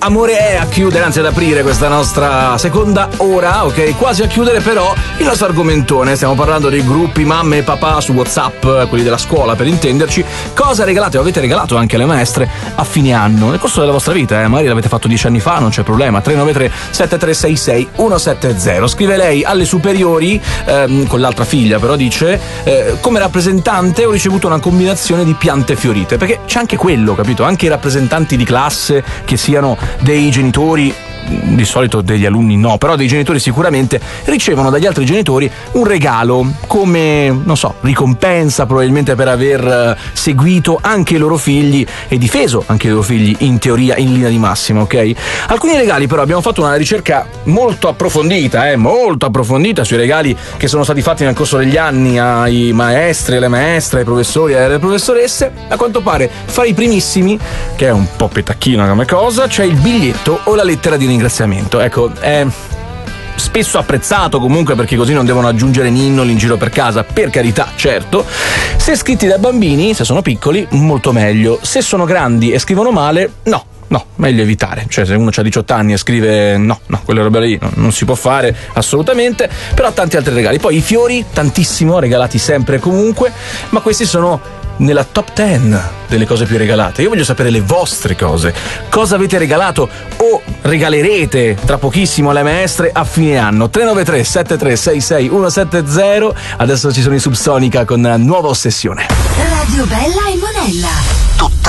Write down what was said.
amore è a chiudere, anzi ad aprire questa nostra seconda ora, ok? Quasi a chiudere però il nostro argomentone. Stiamo parlando dei gruppi mamme e papà su WhatsApp, quelli della scuola per intenderci. Cosa regalate o avete regalato anche alle maestre a fine anno, nel corso della vostra vita, magari l'avete fatto 10 anni fa, non c'è problema. 393 7366 170. Scrive lei: alle superiori, con l'altra figlia però dice, come rappresentante ho ricevuto una combinazione di piante fiorite, perché c'è anche quello, capito? Anche i rappresentanti di classe, che siano dei genitori, di solito degli alunni no, però dei genitori sicuramente, ricevono dagli altri genitori un regalo come, non so, ricompensa probabilmente per aver seguito anche i loro figli e difeso anche i loro figli in teoria in linea di massima, ok? Alcuni regali però abbiamo fatto una ricerca molto approfondita sui regali che sono stati fatti nel corso degli anni ai maestri, alle maestre, ai professori e alle professoresse. A quanto pare fra i primissimi, che è un po' petacchino come cosa, c'è il biglietto o la lettera di ringraziamento. Ecco, è spesso apprezzato comunque, perché così non devono aggiungere ninnoli in giro per casa, per carità, certo. Se scritti da bambini, se sono piccoli, molto meglio. Se sono grandi e scrivono male, no, meglio evitare. Cioè, se uno ha 18 anni e scrive no, quelle robe lì non si può fare assolutamente. Però tanti altri regali. Poi i fiori, tantissimo, regalati sempre e comunque, ma questi sono nella top 10 delle cose più regalate. Io voglio sapere le vostre cose. Cosa avete regalato o regalerete tra pochissimo alle maestre a fine anno? 393 7366 170. Adesso ci sono i Subsonica con Nuova Ossessione. Radio Bella e Monella. Tutta